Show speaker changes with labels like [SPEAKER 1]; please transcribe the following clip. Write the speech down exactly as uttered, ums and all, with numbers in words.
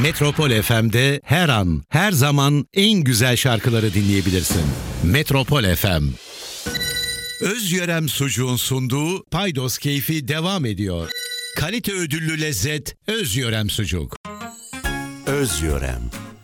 [SPEAKER 1] Metropol F M'de her an, her zaman en güzel şarkıları dinleyebilirsin. Metropol F M. Özyörem Sucuğun sunduğu Paydos Keyfi devam ediyor. Kalite ödüllü lezzet Özyörem Sucuk.
[SPEAKER 2] Özyörem.